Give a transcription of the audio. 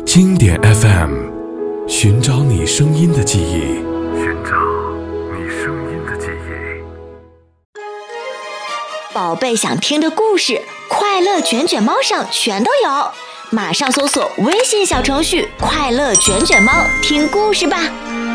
经典 FM， 寻找你声音的记忆， 寻找你声音的记忆。 宝贝想听的故事，快乐卷卷猫上全都有，马上搜索微信小程序快乐卷卷猫听故事吧。